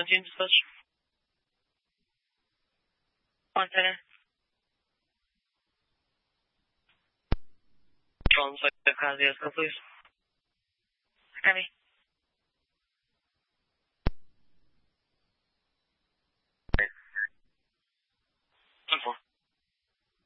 continue discussion. One second. Phone, so please. Abby.